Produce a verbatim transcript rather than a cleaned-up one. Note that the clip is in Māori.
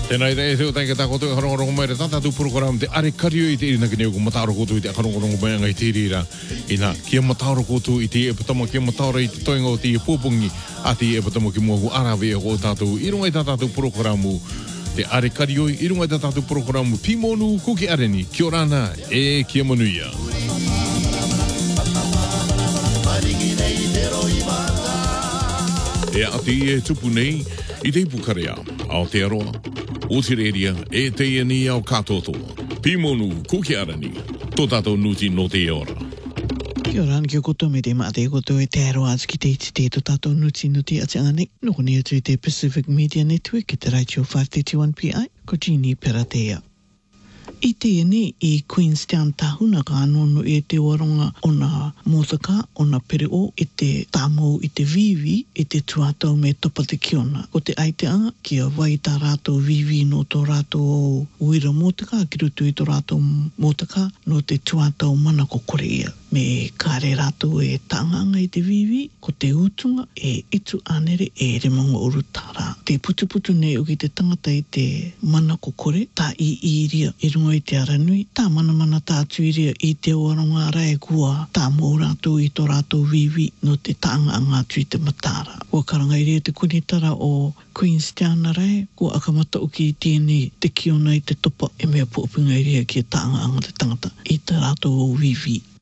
Tēnā i te e teo taika tā koto i harongarongo mai re tātātou program te are kariu i te iri naki neo ko mataoro koto i te harongarongo mai angai te irira. I nā, kia mataoro koto i te e patama, kia mataoro i te toinga o te e pōpungi, a te e patama ki mua ku arawe e ko tātou. I runga i tātātou programu te are kariu, i runga i tātātou programu Pimonu Kuki Areni, kia orana e kia manuia. E ati e tupu nei i te ipukarea, Aotearoa, Otireria, e te iani au katotoa. Pimonu Kuki Areni, tō tātou nuti no te ora. Kia ora, kia koto me te mate koto e te aroa ki te iti te tō tātou nuti no te ati ane. Noko ni atu i te Pacific Media Network, ki te Raichio five thirty-one P I, ko Jeannie Peratea. I te ene i Queenstown tahuna ka anono e te waronga o na mōtaka, o na pereo, i te tāmou i te vivi, i te tuatau me topa te kiona. Ko te aiteanga, kia wai tā rātou vivi no tō rātou uira mōtaka, ki rutu i tō rātou mōtaka, no te tuatau mana ko korea. Me kāre rātou e tānganga i te vivi, ko te utunga e itu anere e remonga urutara. Te putuputu nei o ki te tangata i te mana ko kore, tā i iria i runga i te aranui, tā mana mana tātu iria i te waronga rai kua, tā mō rātou i tō rātou vivi no te tāanga angātu i te matara. Kua karanga iria te kunitara o Queenstown rai, kua akamata uki i tēnei te kiona i te topa e mea pōpunga iria ki tāanga anga te tangata i te rātou o vivi.